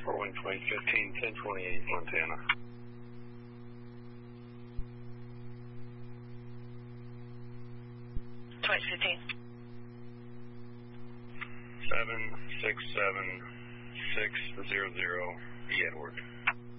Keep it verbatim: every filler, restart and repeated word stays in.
four one twenty fifteen, ten twenty-eight, Montana. twenty fifteen. seven six seven six zero zero, E. Edward.